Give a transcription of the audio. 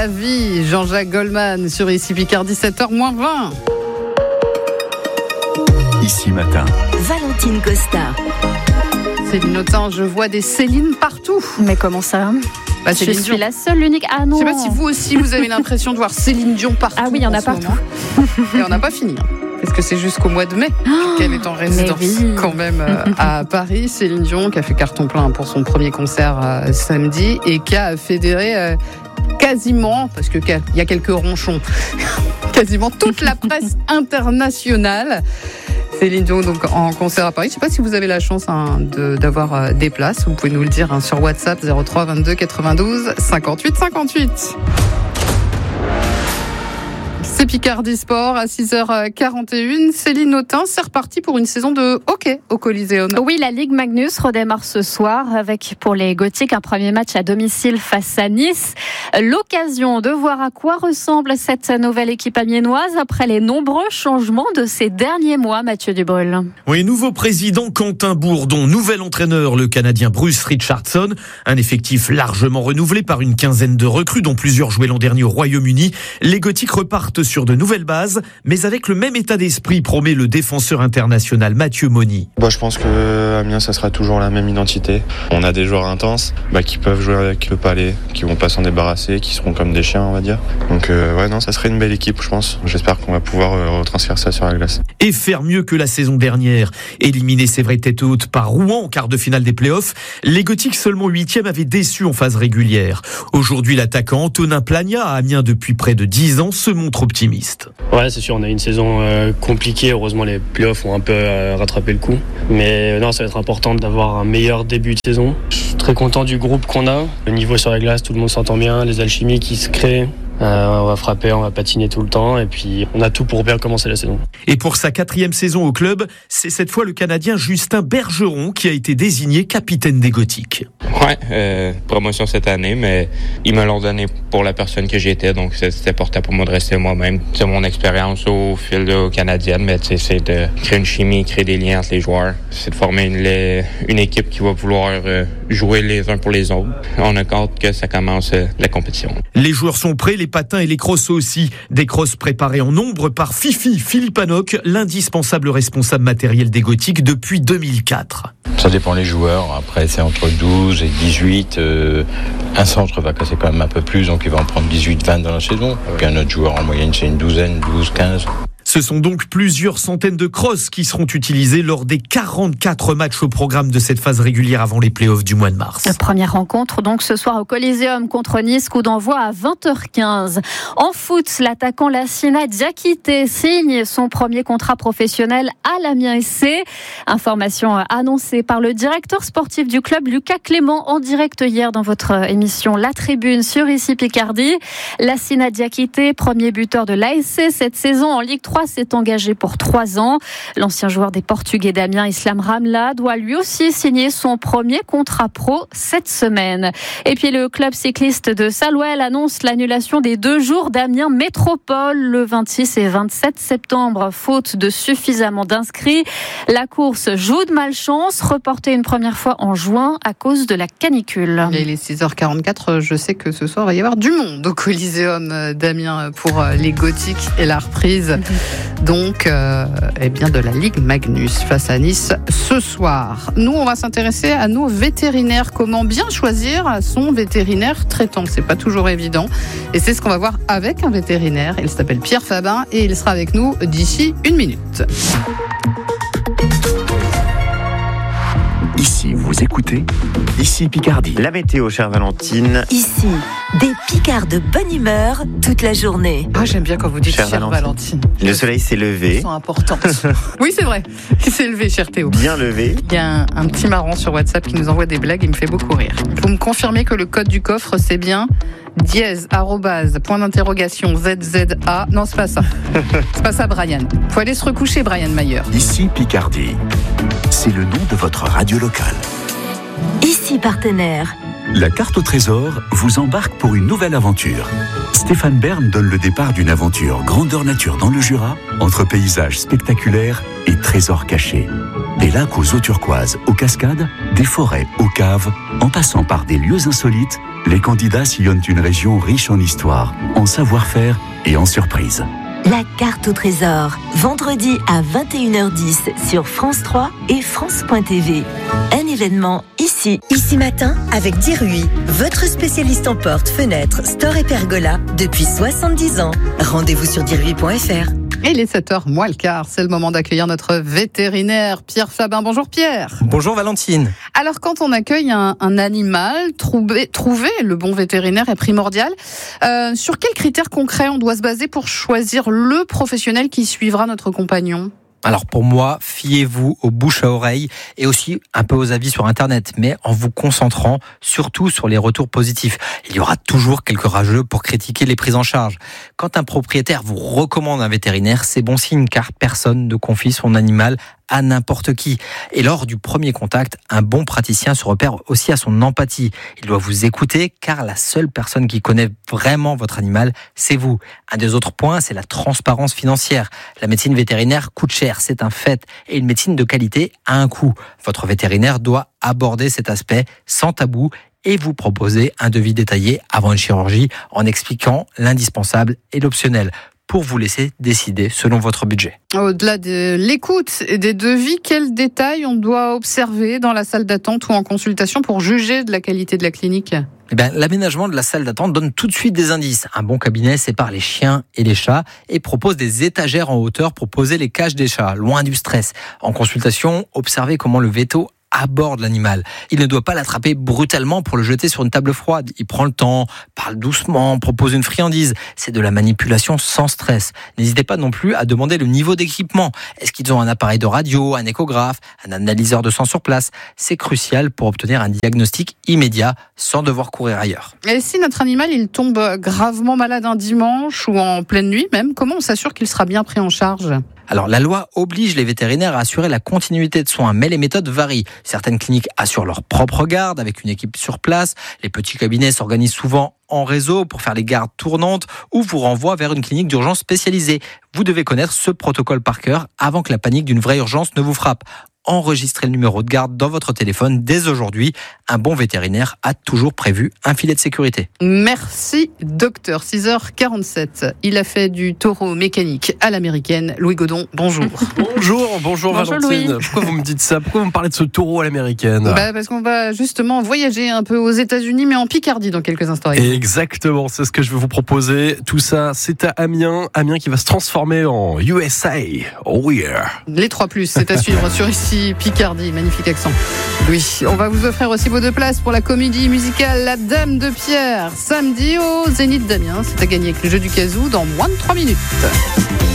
La vie, Jean-Jacques Goldman sur Ici Picardie, 7h-20. Ici matin. Valentine Costa. Céline Autain, je vois des Céline partout. Mais comment ça ? Bah, Je suis la seule, l'unique. Ah non. Je sais pas si vous aussi vous avez l'impression de voir Céline Dion partout. Ah oui, il y en a partout. Et on n'a pas fini. Parce que c'est jusqu'au mois de mai qu'elle est en résidence quand même à Paris. Céline Dion qui a fait carton plein pour son premier concert samedi et qui a fédéré quasiment, parce qu'il y a quelques ronchons, quasiment toute la presse internationale. Céline Dion donc en concert à Paris. Je ne sais pas si vous avez la chance d'avoir des places. Vous pouvez nous le dire sur WhatsApp 03 22 92 58 58. C'est Picardie Sport à 6h41. Céline Autain, c'est reparti pour une saison de hockey au Coliseum. Oui, la Ligue Magnus redémarre ce soir avec pour les Gothiques un premier match à domicile face à Nice. L'occasion de voir à quoi ressemble cette nouvelle équipe amiénoise après les nombreux changements de ces derniers mois, Mathieu Dubrul. Oui, nouveau président Quentin Bourdon, nouvel entraîneur le Canadien Bruce Richardson, un effectif largement renouvelé par une quinzaine de recrues dont plusieurs jouaient l'an dernier au Royaume-Uni. Les Gothiques repartent sur de nouvelles bases, mais avec le même état d'esprit, promet le défenseur international Mathieu Moni. Je pense que Amiens, ça sera toujours la même identité. On a des joueurs intenses qui peuvent jouer avec le palais, qui vont pas s'en débarrasser, qui seront comme des chiens, on va dire. Donc ça serait une belle équipe, je pense. J'espère qu'on va pouvoir retranscrire ça sur la glace. Et faire mieux que la saison dernière. Éliminer, c'est vrai, tête haute par Rouen en quart de finale des playoffs, les Gothiques seulement 8e avaient déçu en phase régulière. Aujourd'hui, l'attaquant Antonin Plagna à Amiens depuis près de 10 ans se montre optimiste. Ouais, c'est sûr, on a eu une saison compliquée. Heureusement, les playoffs ont un peu rattrapé le coup. Mais ça va être important d'avoir un meilleur début de saison. Je suis très content du groupe qu'on a. Le niveau sur la glace, tout le monde s'entend bien, les alchimies qui se créent. On va frapper, on va patiner tout le temps et puis on a tout pour bien commencer la saison. Et pour sa 4e saison au club, c'est cette fois le Canadien Justin Bergeron qui a été désigné capitaine des Gothiques. Ouais, promotion cette année, mais ils me l'ont donné pour la personne que j'étais, donc c'était important pour moi de rester moi-même. C'est mon expérience au fil de canadienne, mais c'est de créer une chimie, créer des liens entre les joueurs. C'est de former une équipe qui va vouloir jouer les uns pour les autres. On a hâte que ça commence la compétition. Les joueurs sont prêts, les patins et les crosses aussi. Des crosses préparées en nombre par Philippe Hanoc, l'indispensable responsable matériel des Gothiques depuis 2004. Ça dépend des joueurs. Après, c'est entre 12 et 18. Un centre va casser quand même un peu plus, donc il va en prendre 18-20 dans la saison. Puis un autre joueur, en moyenne, c'est une douzaine, 12-15. Ce sont donc plusieurs centaines de crosses qui seront utilisées lors des 44 matchs au programme de cette phase régulière avant les playoffs du mois de mars. La première rencontre donc ce soir au Coliseum contre Nice, coup d'envoi à 20h15. En foot, l'attaquant Lassina Diakité signe son premier contrat professionnel à l'Amiens SC. Information annoncée par le directeur sportif du club, Lucas Clément, en direct hier dans votre émission La Tribune sur Ici Picardie. Lassina Diakité, premier buteur de l'ASC cette saison en Ligue 3, s'est engagé pour 3 ans. L'ancien joueur des Portugais d'Amiens, Islam Ramla, doit lui aussi signer son premier contrat pro cette semaine. Et puis le club cycliste de Salouel annonce l'annulation des 2 jours d'Amiens Métropole le 26 et 27 septembre, faute de suffisamment d'inscrits. La course joue de malchance, reportée une première fois en juin à cause de la canicule. Et il est 6h44, je sais que ce soir il va y avoir du monde au Coliseum d'Amiens pour les Gothiques et la reprise. Donc, de la Ligue Magnus face à Nice ce soir. Nous, on va s'intéresser à nos vétérinaires. Comment bien choisir son vétérinaire traitant ? C'est pas toujours évident. Et c'est ce qu'on va voir avec un vétérinaire. Il s'appelle Pierre Fabin et il sera avec nous d'ici 1 minute. Ici, vous écoutez Ici Picardie. La météo, chère Valentine. Ici, des Picards de bonne humeur toute la journée. Ah, j'aime bien quand vous dites chère Valentine. Le soleil s'est levé. C'est important. Oui, c'est vrai. Il s'est levé, cher Théo. Bien levé. Il y a un petit marrant sur WhatsApp qui nous envoie des blagues. Il me fait beaucoup rire. Vous me confirmez que le code du coffre, c'est bien dièse, arrobase, point d'interrogation, ZZA. Non, c'est pas ça. C'est pas ça, Brian. Faut aller se recoucher, Brian Mayer. Ici Picardie. C'est le nom de votre radio locale. Ici partenaire. La carte au trésor vous embarque pour une nouvelle aventure. Stéphane Bern donne le départ d'une aventure grandeur nature dans le Jura, entre paysages spectaculaires et trésors cachés. Des lacs aux eaux turquoises, aux cascades, des forêts aux caves, en passant par des lieux insolites, les candidats sillonnent une région riche en histoire, en savoir-faire et en surprises. La carte au trésor, vendredi à 21h10 sur France 3 et France.tv. Un événement ici matin avec Dirui, votre spécialiste en portes, fenêtres, stores et pergola depuis 70 ans. Rendez-vous sur dirui.fr. Et les 7h moins le quart, c'est le moment d'accueillir notre vétérinaire Pierre Fabin. Bonjour Pierre. Bonjour Valentine. Alors quand on accueille un animal, trouver le bon vétérinaire est primordial. Sur quels critères concrets on doit se baser pour choisir le professionnel qui suivra notre compagnon ? Alors pour moi, fiez-vous aux bouches à oreille et aussi un peu aux avis sur Internet, mais en vous concentrant surtout sur les retours positifs. Il y aura toujours quelques rageux pour critiquer les prises en charge. Quand un propriétaire vous recommande un vétérinaire, c'est bon signe car personne ne confie son animal à n'importe qui. Et lors du premier contact, un bon praticien se repère aussi à son empathie. Il doit vous écouter car la seule personne qui connaît vraiment votre animal, c'est vous. Un des autres points, c'est la transparence financière. La médecine vétérinaire coûte cher, c'est un fait. Et une médecine de qualité a un coût. Votre vétérinaire doit aborder cet aspect sans tabou et vous proposer un devis détaillé avant une chirurgie en expliquant l'indispensable et l'optionnel, pour vous laisser décider selon votre budget. Au-delà de l'écoute et des devis, quels détails on doit observer dans la salle d'attente ou en consultation pour juger de la qualité de la clinique ? L'aménagement de la salle d'attente donne tout de suite des indices. Un bon cabinet sépare les chiens et les chats et propose des étagères en hauteur pour poser les cages des chats, loin du stress. En consultation, observez comment le véto aborde l'animal. Il ne doit pas l'attraper brutalement pour le jeter sur une table froide. Il prend le temps, parle doucement, propose une friandise. C'est de la manipulation sans stress. N'hésitez pas non plus à demander le niveau d'équipement. Est-ce qu'ils ont un appareil de radio, un échographe, un analyseur de sang sur place ? C'est crucial pour obtenir un diagnostic immédiat sans devoir courir ailleurs. Et si notre animal il tombe gravement malade un dimanche ou en pleine nuit même, comment on s'assure qu'il sera bien pris en charge ? Alors, la loi oblige les vétérinaires à assurer la continuité de soins, mais les méthodes varient. Certaines cliniques assurent leur propre garde avec une équipe sur place. Les petits cabinets s'organisent souvent en réseau pour faire les gardes tournantes ou vous renvoient vers une clinique d'urgence spécialisée. Vous devez connaître ce protocole par cœur avant que la panique d'une vraie urgence ne vous frappe. Enregistrez le numéro de garde dans votre téléphone dès aujourd'hui. Un bon vétérinaire a toujours prévu un filet de sécurité. Merci docteur. 6h47. Il a fait du taureau mécanique à l'américaine. Louis Godon, bonjour. Bonjour Valentine. Louis. Pourquoi vous me dites ça ? Pourquoi vous me parlez de ce taureau à l'américaine ? Parce qu'on va justement voyager un peu aux États-Unis, mais en Picardie dans quelques instants. Exactement, c'est ce que je vais vous proposer. Tout ça, c'est à Amiens. Amiens qui va se transformer en USA. Oh yeah. Les 3+, c'est à suivre sur Ici Picardie, magnifique accent. Oui, on va vous offrir aussi vos 2 places pour la comédie musicale La Dame de Pierre, samedi au Zénith d'Amiens. C'est à gagner avec le jeu du Kazoo dans moins de 3 minutes.